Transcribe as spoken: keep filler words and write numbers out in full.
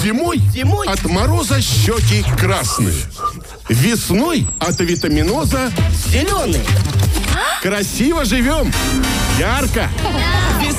Зимой, Зимой? от мороза щеки красные. Весной от витаминоза Зеленый. красиво живем. Ярко.